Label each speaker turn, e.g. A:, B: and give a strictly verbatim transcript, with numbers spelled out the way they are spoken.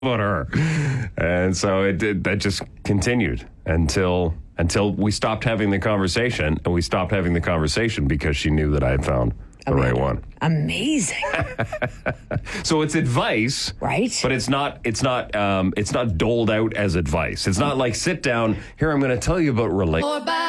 A: about her. And so it did, that just continued until until we stopped having the conversation, and we stopped having the conversation because she knew that I had found the
B: Amanda.
A: right one.
B: Amazing.
A: So it's advice,
B: Right.
A: But it's not it's not um, it's not doled out as advice. It's not like sit down here. I'm going to tell you about relationships.